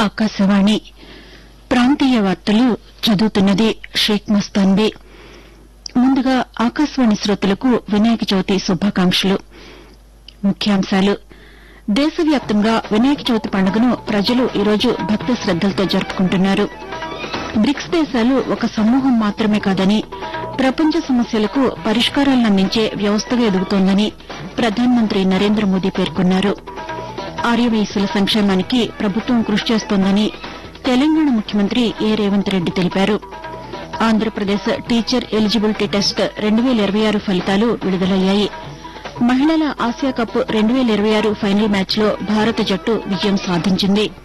ఆకాశవాణి ప్రాంతీయ వార్తలు చదువుతున్నది షేక్ మస్తాన్బీ. ముందుగా ఆకాశవాణి శ్రోతలకు వినాయక చవితి శుభాకాంక్షలు. ముఖ్యాంశాలు. దేశవ్యాప్తంగా వినాయక చవితి పండుగను ప్రజలు ఈరోజు భక్తి శ్రద్దలతో జరుపుకుంటున్నారు. బ్రిక్స్ దేశాలు ఒక సమూహం మాత్రమే కాదని ప్రపంచ సమస్యలకు పరిష్కారాలనందించే వ్యవస్థగా ఎదుగుతోందని ప్రధానమంత్రి నరేంద్ర మోదీ పేర్కొన్నారు. ఆర్యవైశ్యుల సంక్షేమానికి ప్రభుత్వం కృషి చేస్తోందని తెలంగాణ ముఖ్యమంత్రి ఏ రేవంత్ రెడ్డి తెలిపారు. ఆంధ్రప్రదేశ్ టీచర్ ఎలిజిబిలిటీ టెస్ట్ 2026 ఫలితాలు విడుదలయ్యాయి. మహిళల ఆసియా కప్ 2026 ఫైనల్ మ్యాచ్లో భారత జట్టు విజయం సాధించింది.